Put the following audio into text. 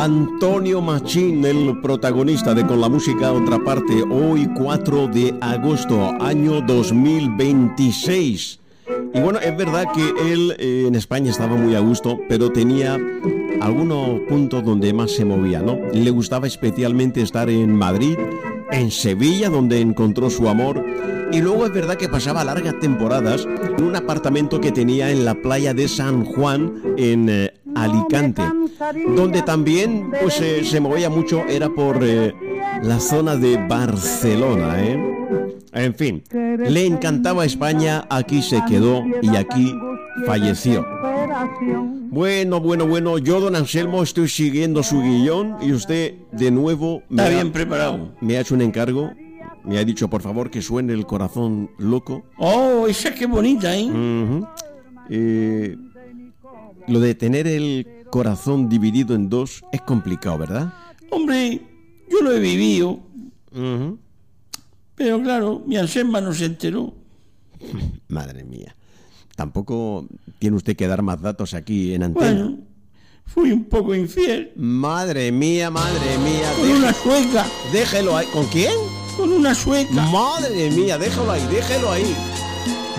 Antonio Machín, el protagonista de Con la Música Otra Parte, hoy 4 de agosto, año 2026. Y bueno, es verdad que él en España estaba muy a gusto, pero tenía algunos puntos donde más se movía, ¿no? Le gustaba especialmente estar en Madrid, en Sevilla, donde encontró su amor, y luego es verdad que pasaba largas temporadas en un apartamento que tenía en la playa de San Juan, en Alicante, donde también pues se movía mucho, era por la zona de Barcelona, En fin, le encantaba España, aquí se quedó y aquí falleció. Bueno, yo, don Anselmo, estoy siguiendo su guión y usted de nuevo está bien preparado. Me ha hecho un encargo, me ha dicho por favor que suene El Corazón Loco. Oh, esa qué bonita, ¿eh? Uh-huh. Lo de tener el corazón dividido en dos es complicado, ¿verdad? Hombre, yo lo he vivido. Uh-huh. Pero claro, mi Anselma no se enteró. Madre mía. Tampoco tiene usted que dar más datos aquí en antena. Bueno, fui un poco infiel. Madre mía. Con una sueca. Déjelo ahí. ¿Con quién? Con una sueca. Madre mía, déjalo ahí.